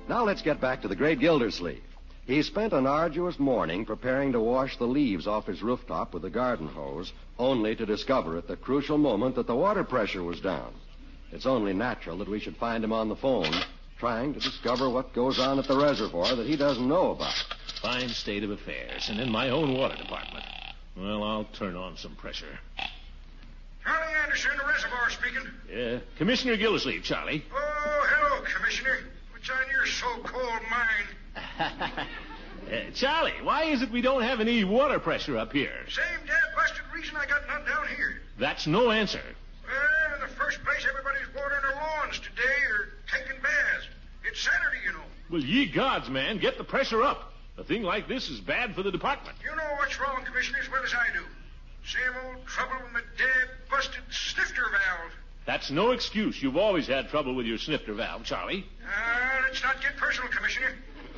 Now let's get back to the great Gildersleeve. He spent an arduous morning preparing to wash the leaves off his rooftop with a garden hose, only to discover at the crucial moment that the water pressure was down. It's only natural that we should find him on the phone, trying to discover what goes on at the reservoir that he doesn't know about. Fine state of affairs, and in my own water department. Well, I'll turn on some pressure. Charlie Anderson, the reservoir speaking. Yeah, Commissioner Gildersleeve, Charlie. Oh, hello, Commissioner. What's on your so-called mind? Charlie, why is it we don't have any water pressure up here? Same dad-busted reason I got none down here. That's no answer. Well, in the first place, everybody's watering their lawns today or taking baths. It's Saturday, you know. Well, ye gods, man, get the pressure up. A thing like this is bad for the department. You know what's wrong, Commissioner, as well as I do. Same old trouble with my dad-busted snifter valve. That's no excuse. You've always had trouble with your snifter valve, Charlie. Let's not get personal, Commissioner.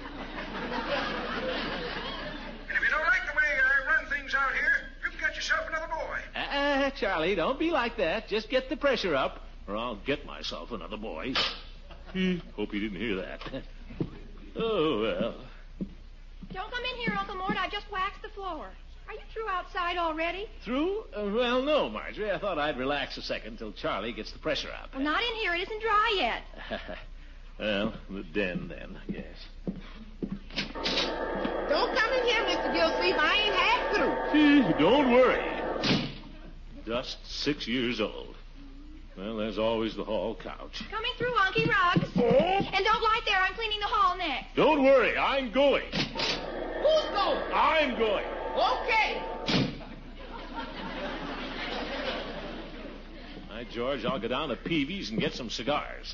And if you don't like the way I run things out here, you can get yourself another boy. Charlie, don't be like that. Just get the pressure up, or I'll get myself another boy. Hope you didn't hear that. Oh, well. Don't come in here, Uncle Mort. I just waxed the floor. Are you through outside already? Through? Well, no, Marjorie. I thought I'd relax a second till Charlie gets the pressure up. Well, not in here. It isn't dry yet. Well, the den, then, I guess. Don't come in here, Mr. Gildersleeve. I ain't half through. Don't worry. Just 6 years old. Well, there's always the hall couch. Coming through, Unky Rugs. Oh. And don't light there. I'm cleaning the hall next. Don't worry. I'm going. Who's going? I'm going. Okay. Hi, George. I'll go down to Peavy's and get some cigars.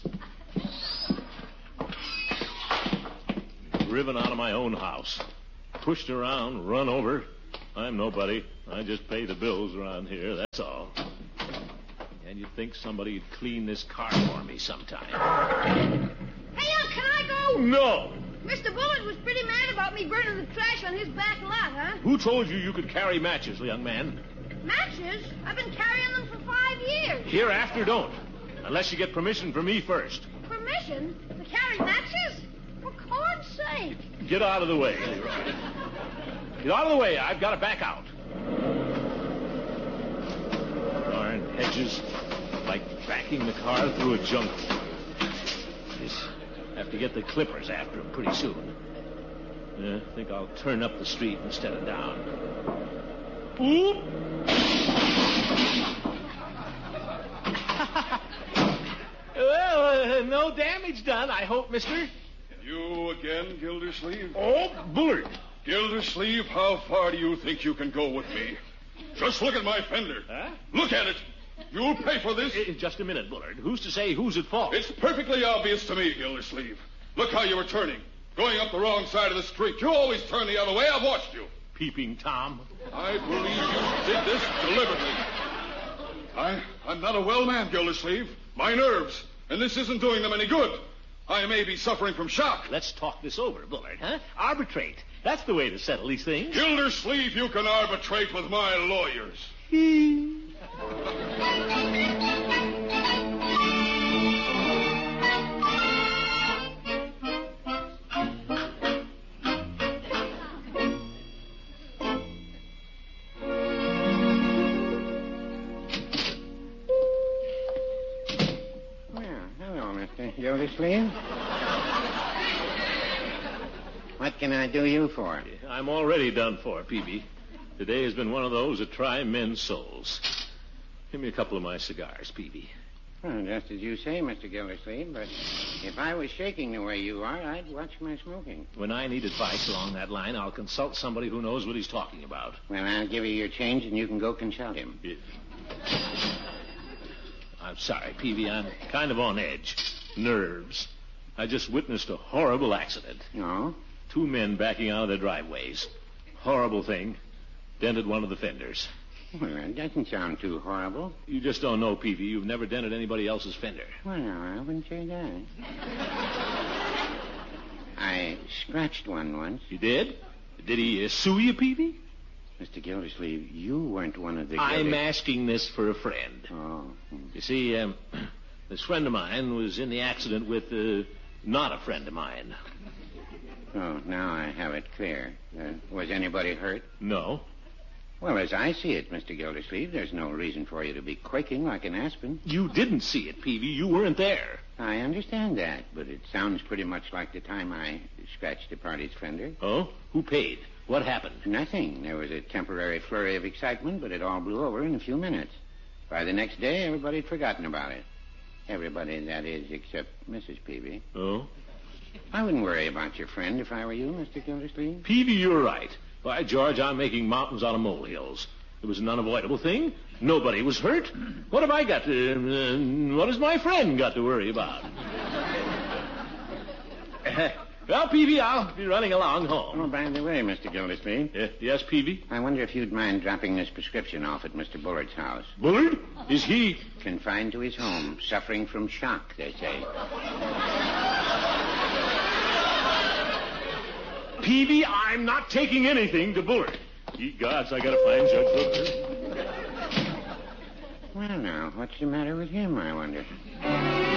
Driven out of my own house. Pushed around, run over. I'm nobody. I just pay the bills around here, that's all. And you'd think somebody'd clean this car for me sometime. Hey, can I go? No! Mr. Bullard was pretty mad about me burning the trash on his back lot, huh? Who told you could carry matches, young man? Matches? I've been carrying them for 5 years. Hereafter, don't. Unless you get permission from me first. Permission? To carry matches? For God's sake. Get out of the way, Leroy. Get out of the way. I've got to back out. Darn hedges. Like backing the car through a jungle. Just have to get the clippers after him pretty soon. I think I'll turn up the street instead of down. Oop! Well, no damage done, I hope, mister. You again, Gildersleeve? Oh, Bullard. Gildersleeve, how far do you think you can go with me? Just look at my fender. Huh? Look at it. You'll pay for this. Just a minute, Bullard. Who's to say who's at fault? It's perfectly obvious to me, Gildersleeve. Look how you were turning. Going up the wrong side of the street. You always turn the other way. I've watched you. Peeping Tom. I believe you did this deliberately. I'm not a well man, Gildersleeve. My nerves. And this isn't doing them any good. I may be suffering from shock. Let's talk this over, Bullard, huh? Arbitrate. That's the way to settle these things. Gildersleeve, you can arbitrate with my lawyers. Gildersleeve? What can I do you for? I'm already done for, Peavy. Today has been one of those that try men's souls. Give me a couple of my cigars, Peavy. Well, just as you say, Mr. Gildersleeve, but if I was shaking the way you are, I'd watch my smoking. When I need advice along that line, I'll consult somebody who knows what he's talking about. Well, I'll give you your change, and you can go consult him. I'm sorry, Peavy. I'm kind of on edge. Nerves. I just witnessed a horrible accident. No? 2 men backing out of their driveways. Horrible thing. Dented one of the fenders. Well, that doesn't sound too horrible. You just don't know, Peavy. You've never dented anybody else's fender. Well, I wouldn't say that. I scratched one once. You did? Did he sue you, Peavy? Mr. Gildersleeve, you weren't one of the... I'm asking this for a friend. Oh. You see, this friend of mine was in the accident with not a friend of mine. Oh, now I have it clear. Was anybody hurt? No. Well, as I see it, Mr. Gildersleeve, there's no reason for you to be quaking like an aspen. You didn't see it, Peavy. You weren't there. I understand that, but it sounds pretty much like the time I scratched the party's fender. Oh? Who paid? What happened? Nothing. There was a temporary flurry of excitement, but it all blew over in a few minutes. By the next day, everybody had forgotten about it. Everybody, that is, except Mrs. Peavy. Oh? I wouldn't worry about your friend if I were you, Mr. Gildersleeve. Peavy, you're right. By George, I'm making mountains out of molehills. It was an unavoidable thing. Nobody was hurt. What have I got to... what has my friend got to worry about? Well, Peavy, I'll be running along home. Oh, by the way, Mr. Gildersleeve. Yes, Peavy? I wonder if you'd mind dropping this prescription off at Mr. Bullard's house. Bullard? Is he... Confined to his home, suffering from shock, they say. Peavy, I'm not taking anything to Bullard. Ye gods, I gotta find Judge Booker. Well, now, what's the matter with him, I wonder?